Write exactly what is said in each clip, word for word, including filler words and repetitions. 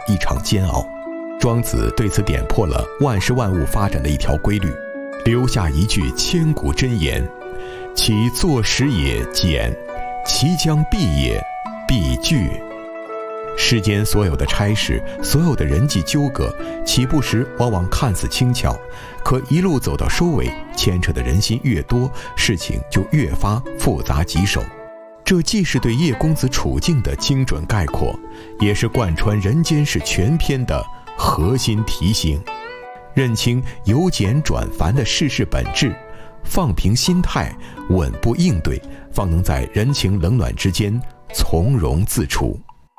一场煎熬。庄子对此点破了万事万物发展的一条规律，留下一句千古真言：其作时也简，其将毕也必巨。世间所有的差事，所有的人际纠葛，起步时往往看似轻巧，可一路走到收尾，牵扯的人心越多，事情就越发复杂棘手。这既是对叶公子处境的精准概括，也是贯穿《人间世》全篇的核心提醒。认清由简转繁的世事本质，放平心态，稳步应对，方能在人情冷暖之间从容自处。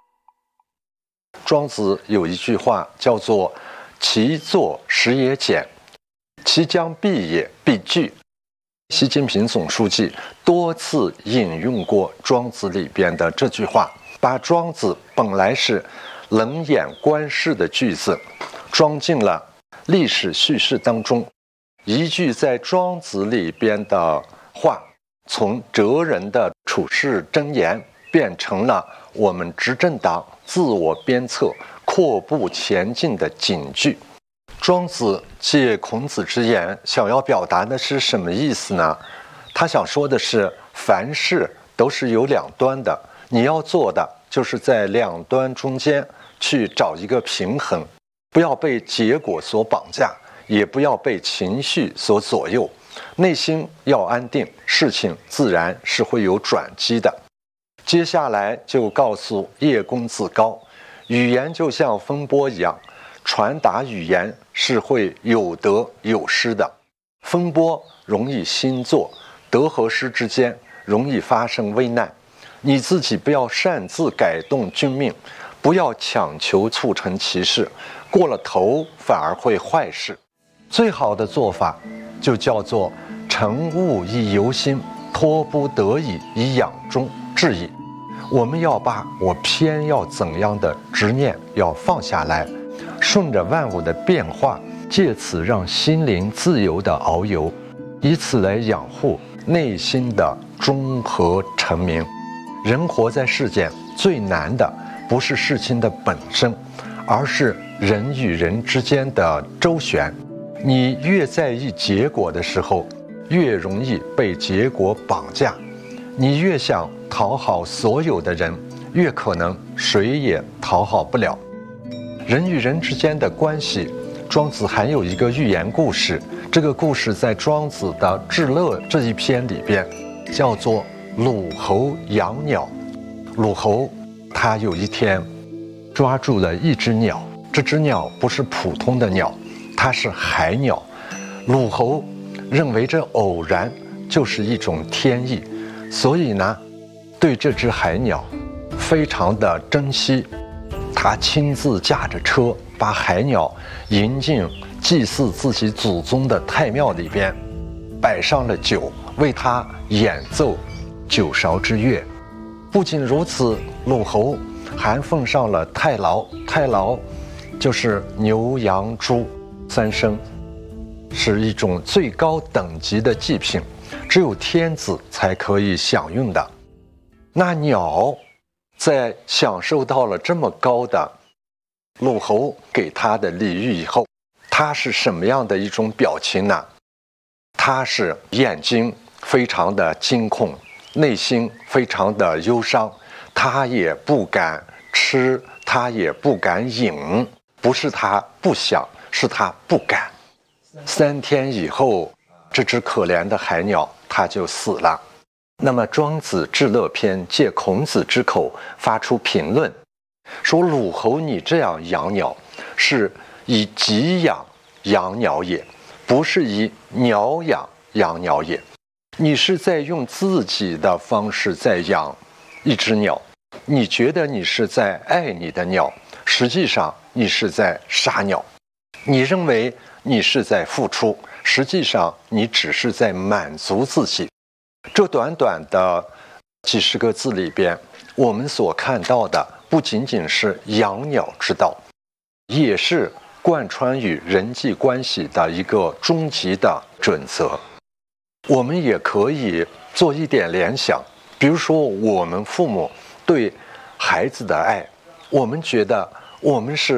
庄子有一句话叫做“其作时也简，其将毕也必巨”。习近平总书记多次引用过庄子里边的这句话，把庄子本来是冷眼观世的句子装进了历史叙事当中。一句在庄子里边的话，从哲人的处世箴言变成了我们执政党自我鞭策、阔步前进的警句。庄子借孔子之言，想要表达的是什么意思呢？他想说的是，凡事都是有两端的，你要做的就是在两端中间去找一个平衡，不要被结果所绑架，也不要被情绪所左右，内心要安定，事情自然是会有转机的。接下来就告诉叶公子高，语言就像风波一样，传达语言是会有得有失的。风波容易星作，得和失之间容易发生危难。你自己不要擅自改动君命，不要强求促成其事，过了头反而会坏事。最好的做法就叫做乘物以由心，托不得已以养中致矣。我们要把我偏要怎样的执念要放下来，顺着万物的变化，借此让心灵自由的遨游，以此来养护内心的中和澄明。人活在世间，最难的不是事情的本身，而是人与人之间的周旋。你越在意结果的时候，越容易被结果绑架。你越想讨好所有的人，越可能谁也讨好不了。人与人之间的关系，庄子还有一个寓言故事，这个故事在庄子的《至乐》这一篇里边，叫做鲁侯养鸟。鲁侯他有一天抓住了一只鸟，这只鸟不是普通的鸟，它是海鸟。鲁侯认为这偶然就是一种天意，所以呢，对这只海鸟非常的珍惜。他亲自驾着车，把海鸟迎进祭祀自己祖宗的太庙里边，摆上了酒，为他演奏九韶之乐。不仅如此，鲁侯还奉上了太牢，太牢就是牛羊猪三牲，是一种最高等级的祭品，只有天子才可以享用的。那鸟在享受到了这么高的鲁侯给他的礼遇以后，他是什么样的一种表情呢？他是眼睛非常的惊恐，内心非常的忧伤，他也不敢吃，他也不敢饮，不是他不想，是他不敢。三天以后，这只可怜的海鸟它就死了。那么庄子《至乐篇》借孔子之口发出评论，说鲁侯你这样养鸟，是以己养养鸟也，不是以鸟养养鸟也。你是在用自己的方式在养一只鸟，你觉得你是在爱你的鸟，实际上你是在杀鸟。你认为你是在付出，实际上你只是在满足自己。这短短的几十个字里边，我们所看到的不仅仅是养鸟之道，也是贯穿于人际关系的一个终极的准则。我们也可以做一点联想，比如说我们父母对孩子的爱，我们觉得我们是